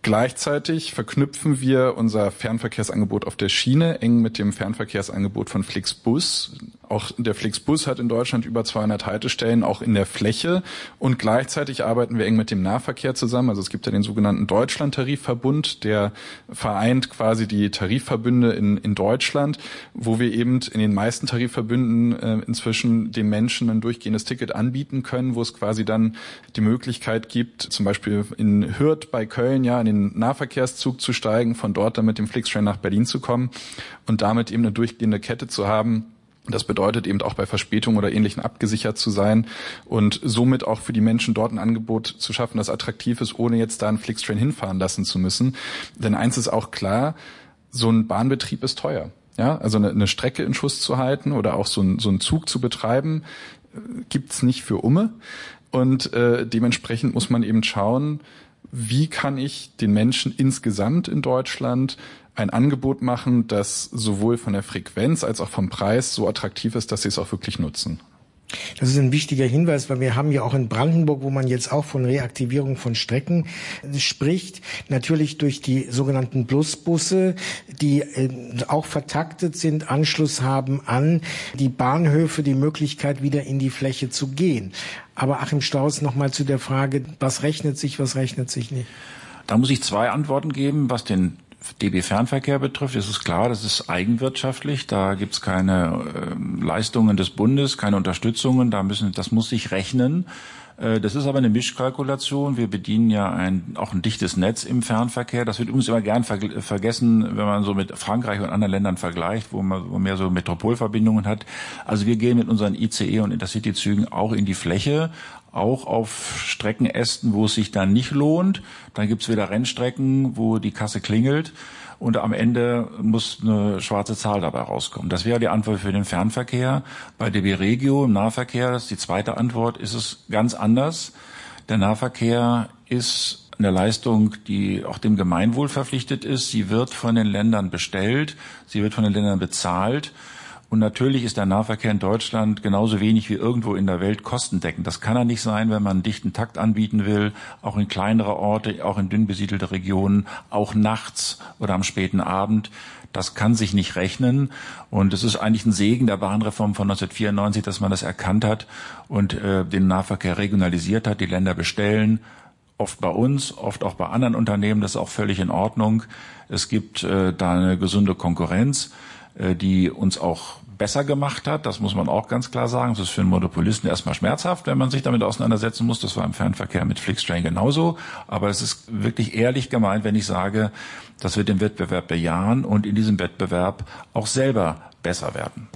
Gleichzeitig verknüpfen wir unser Fernverkehrsangebot auf der Schiene eng mit dem Fernverkehrsangebot von Flixbus. Auch der Flixbus hat in Deutschland über 200 Haltestellen, auch in der Fläche. Und gleichzeitig arbeiten wir eng mit dem Nahverkehr zusammen. Also es gibt ja den sogenannten Deutschland-Tarifverbund, der vereint quasi die Tarifverbünde in Deutschland, wo wir eben in den meisten Tarifverbünden inzwischen den Menschen ein durchgehendes Ticket anbieten können, wo es quasi dann die Möglichkeit gibt, zum Beispiel in Hürth bei Köln ja in den Nahverkehrszug zu steigen, von dort dann mit dem Flixtrain nach Berlin zu kommen und damit eben eine durchgehende Kette zu haben. Das bedeutet eben auch bei Verspätung oder Ähnlichem abgesichert zu sein und somit auch für die Menschen dort ein Angebot zu schaffen, das attraktiv ist, ohne jetzt da einen Flixtrain hinfahren lassen zu müssen. Denn eins ist auch klar, so ein Bahnbetrieb ist teuer. Ja, also eine Strecke in Schuss zu halten oder auch so einen Zug zu betreiben, gibt's nicht für Umme. Und dementsprechend muss man eben schauen, wie kann ich den Menschen insgesamt in Deutschland ein Angebot machen, das sowohl von der Frequenz als auch vom Preis so attraktiv ist, dass sie es auch wirklich nutzen. Das ist ein wichtiger Hinweis, weil wir haben ja auch in Brandenburg, wo man jetzt auch von Reaktivierung von Strecken spricht, natürlich durch die sogenannten Plusbusse, die auch vertaktet sind, Anschluss haben an die Bahnhöfe, die Möglichkeit, wieder in die Fläche zu gehen. Aber Achim Strauß, nochmal zu der Frage, was rechnet sich nicht? Da muss ich zwei Antworten geben, was den DB Fernverkehr betrifft. Es ist klar, das ist eigenwirtschaftlich. Da gibt's keine Leistungen des Bundes, keine Unterstützungen. Das muss sich rechnen. Das ist aber eine Mischkalkulation. Wir bedienen ja auch ein dichtes Netz im Fernverkehr. Das wird übrigens immer gern vergessen, wenn man so mit Frankreich und anderen Ländern vergleicht, wo man mehr so Metropolverbindungen hat. Also wir gehen mit unseren ICE und Intercity-Zügen auch in die Fläche, auch auf Streckenästen, wo es sich dann nicht lohnt. Dann gibt's wieder Rennstrecken, wo die Kasse klingelt. Und am Ende muss eine schwarze Zahl dabei rauskommen. Das wäre die Antwort für den Fernverkehr. Bei DB Regio im Nahverkehr, das ist die zweite Antwort, ist es ganz anders. Der Nahverkehr ist eine Leistung, die auch dem Gemeinwohl verpflichtet ist. Sie wird von den Ländern bestellt, sie wird von den Ländern bezahlt. Und natürlich ist der Nahverkehr in Deutschland genauso wenig wie irgendwo in der Welt kostendeckend. Das kann er nicht sein, wenn man einen dichten Takt anbieten will, auch in kleinere Orte, auch in dünn besiedelte Regionen, auch nachts oder am späten Abend. Das kann sich nicht rechnen. Und es ist eigentlich ein Segen der Bahnreform von 1994, dass man das erkannt hat und den Nahverkehr regionalisiert hat. Die Länder bestellen, oft bei uns, oft auch bei anderen Unternehmen. Das ist auch völlig in Ordnung. Es gibt da eine gesunde Konkurrenz, die uns auch besser gemacht hat. Das muss man auch ganz klar sagen. Das ist für einen Monopolisten erstmal schmerzhaft, wenn man sich damit auseinandersetzen muss. Das war im Fernverkehr mit Flixtrain genauso. Aber es ist wirklich ehrlich gemeint, wenn ich sage, dass wir den Wettbewerb bejahen und in diesem Wettbewerb auch selber besser werden.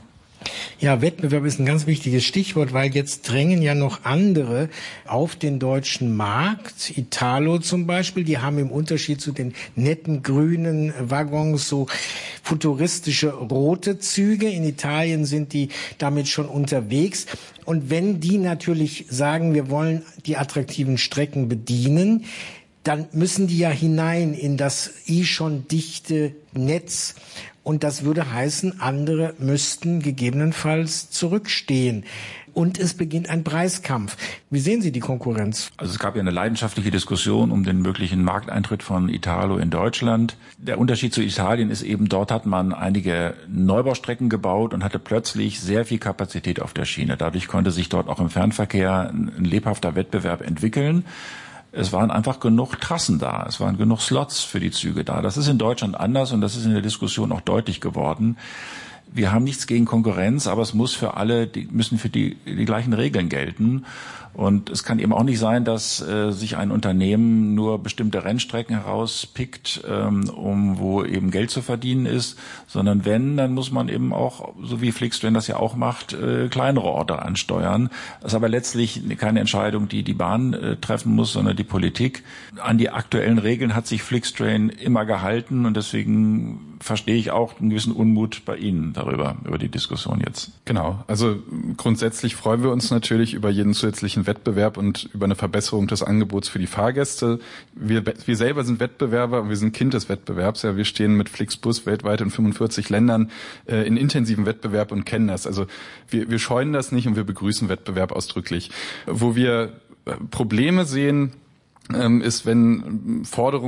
Ja, Wettbewerb ist ein ganz wichtiges Stichwort, weil jetzt drängen ja noch andere auf den deutschen Markt. Italo zum Beispiel, die haben im Unterschied zu den netten grünen Waggons so futuristische rote Züge. In Italien sind die damit schon unterwegs. Und wenn die natürlich sagen, wir wollen die attraktiven Strecken bedienen, dann müssen die ja hinein in das schon dichte Netz. Und das würde heißen, andere müssten gegebenenfalls zurückstehen. Und es beginnt ein Preiskampf. Wie sehen Sie die Konkurrenz? Also es gab ja eine leidenschaftliche Diskussion um den möglichen Markteintritt von Italo in Deutschland. Der Unterschied zu Italien ist eben, dort hat man einige Neubaustrecken gebaut und hatte plötzlich sehr viel Kapazität auf der Schiene. Dadurch konnte sich dort auch im Fernverkehr ein lebhafter Wettbewerb entwickeln. Es waren einfach genug Trassen da, es waren genug Slots für die Züge da. Das ist in Deutschland anders und das ist in der Diskussion auch deutlich geworden. Wir haben nichts gegen Konkurrenz, aber es muss für alle, müssen für die gleichen Regeln gelten. Und es kann eben auch nicht sein, dass sich ein Unternehmen nur bestimmte Rennstrecken herauspickt, wo eben Geld zu verdienen ist, sondern dann muss man eben auch, so wie Flixtrain das ja auch macht, kleinere Orte ansteuern. Das ist aber letztlich keine Entscheidung, die die Bahn treffen muss, sondern die Politik. An die aktuellen Regeln hat sich Flixtrain immer gehalten und deswegen verstehe ich auch einen gewissen Unmut bei Ihnen über die Diskussion jetzt. Genau, also grundsätzlich freuen wir uns natürlich über jeden zusätzlichen Wettbewerb und über eine Verbesserung des Angebots für die Fahrgäste. Wir selber sind Wettbewerber und wir sind Kind des Wettbewerbs. Ja, wir stehen mit Flixbus weltweit in 45 Ländern in intensivem Wettbewerb und kennen das. Also wir scheuen das nicht und wir begrüßen Wettbewerb ausdrücklich. Wo wir Probleme sehen, ist, wenn Forderungen